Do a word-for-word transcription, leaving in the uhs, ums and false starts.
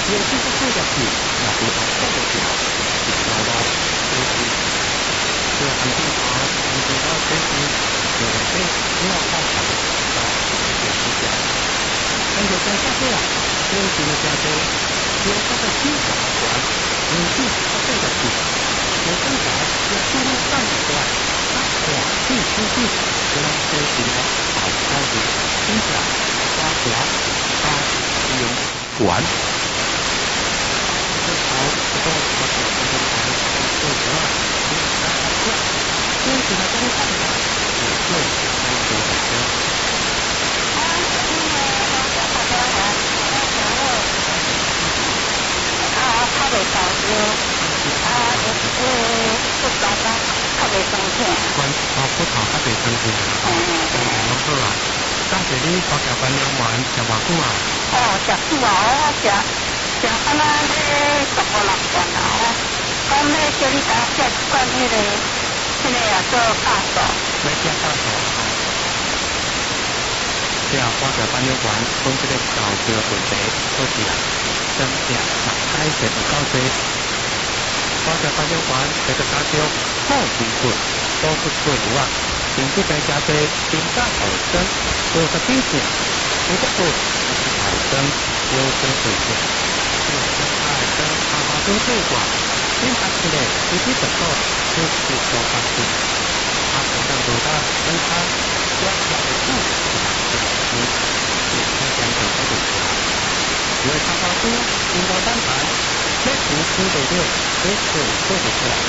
有些是这个题，那不同这个题，是找到这题，这很正常，很正常学习，有的是没有办法到学习家，但有在下这样，学习的家庭，有这个基础观，有基础这个题，有正常要注入上一段，那广义出去，就让学习的好高级，听起来花表八用管。好，不过我想这个还是最主要，因为它还是学习的这个方法也会很多很多。啊，因为我想大家玩，我想我啊，他的小学啊，就是不高吧，他的中学。关哦，不考他的中学。嗯嗯嗯。我说啊，当时你学校班了玩，食偌久啊？哦，食久啊，我食。像安那咧十五六件啊，讲咧叫你甲食一罐迄个，迄个啊做大手，要食大手。对啊，我在班了玩，讲这个搞这个问题，做起来真正大概是唔够多。我在班了玩，这个家长好辛苦，多出做无啊，甚至更加多增加学生做个比赛，有个做学生优先对象。啊，跟阿爸都对过，因他是嘞，自己的错，就是说他是，他可能做到跟他要求的不一样的，你也可以讲这个事。因为他爸都应该当然，这读书的人，这是做不出来的。